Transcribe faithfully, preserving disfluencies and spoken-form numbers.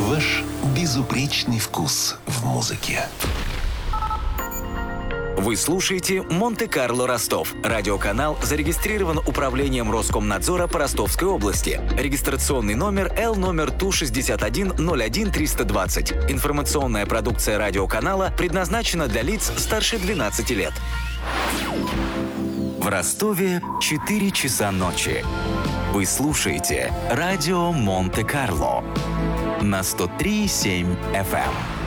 Ваш безупречный вкус в музыке. Вы слушаете «Монте-Карло Ростов». Радиоканал зарегистрирован Управлением Роскомнадзора по Ростовской области. Регистрационный номер Л номер Ту шестьдесят один ноль один триста двадцать. Информационная продукция радиоканала предназначена для лиц старше двенадцати лет. В Ростове четыре часа ночи. Вы слушаете радио «Монте-Карло» на сто три и семь эф эм.